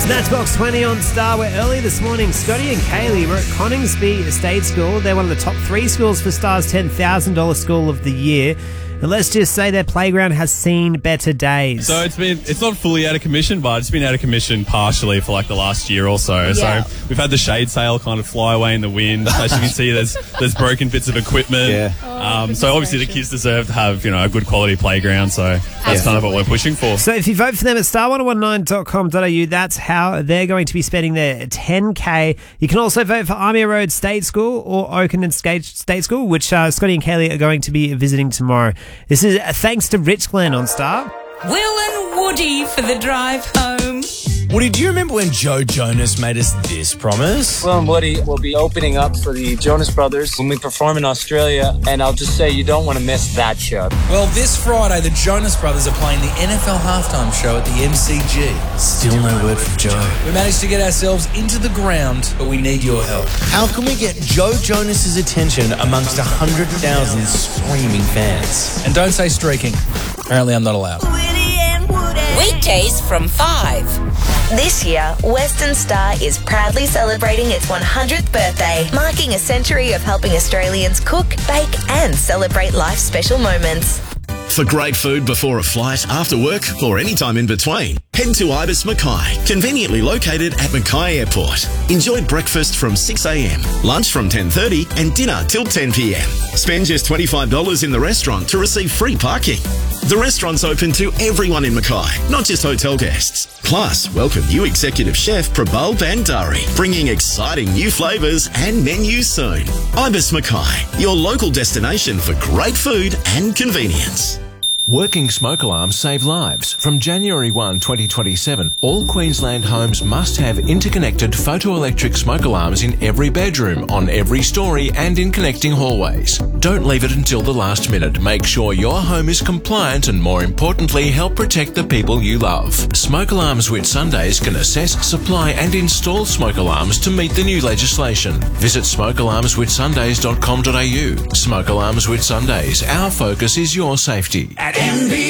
Snatchbox 20 on Star, where early this morning, Scotty and Kaylee were at Coningsby Estate School. They're one of the top 3 schools for Star's $10,000 School of the Year. And let's just say their playground has seen better days. So it's not fully out of commission, but it's been out of commission partially for like the last year or so. Yeah. So we've had the shade sail kind of fly away in the wind. As you can see, there's broken bits of equipment. Yeah. So obviously the kids deserve to have, a good quality playground. So that's kind of what we're pushing for. So if you vote for them at star1019.com.au, that's how they're going to be spending their $10K. You can also vote for Armia Road State School or Oakenden State School, which Scotty and Kaylee are going to be visiting tomorrow. This is thanks to Rich Glenn on Star. Will and Woody for the drive home. Woody, do you remember when Joe Jonas made us this promise? Will and Woody will be opening up for the Jonas Brothers when we perform in Australia, and I'll just say you don't want to miss that show. Well, this Friday, the Jonas Brothers are playing the NFL halftime show at the MCG. Still no word from Joe. We managed to get ourselves into the ground, but we need your help. How can we get Joe Jonas's attention amongst 100,000 screaming fans? And don't say streaking. Apparently I'm not allowed. Weekdays from 5. This year, Western Star is proudly celebrating its 100th birthday, marking a century of helping Australians cook, bake and celebrate life's special moments. For great food before a flight, after work or any time in between, head to Ibis Mackay, conveniently located at Mackay Airport. Enjoy breakfast from 6 a.m, lunch from 10:30 and dinner till 10 p.m. Spend just $25 in the restaurant to receive free parking. The restaurant's open to everyone in Mackay, not just hotel guests. Plus, welcome new executive chef Prabal Bandari, bringing exciting new flavours and menus soon. Ibis Mackay, your local destination for great food and convenience. Working smoke alarms save lives. From January 1, 2027, all Queensland homes must have interconnected photoelectric smoke alarms in every bedroom, on every story and in connecting hallways. Don't leave it until the last minute. Make sure your home is compliant and, more importantly, help protect the people you love. Smoke Alarms Whitsundays can assess, supply and install smoke alarms to meet the new legislation. Visit smokealarmswhitsundays.com.au. Smoke Alarms Whitsundays. Our focus is your safety. At MB